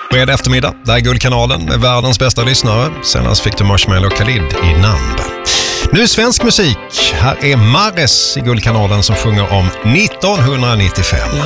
Bred eftermiddag, där är Guldkanalen med världens bästa lyssnare. Senast fick du Marshmello Khalid i Namb. Nu svensk musik. Här är Mares i Guldkanalen som sjunger om 1995.